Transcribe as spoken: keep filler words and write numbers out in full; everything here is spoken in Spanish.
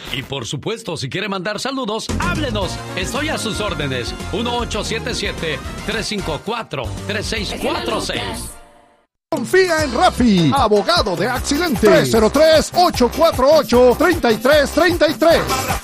Y por supuesto, si quiere mandar saludos, háblenos. Estoy a sus órdenes. uno ocho siete siete, tres cinco cuatro, tres seis cuatro seis. Confía en Rafi, abogado de accidentes. tres cero tres, ocho cuatro ocho, tres tres tres tres.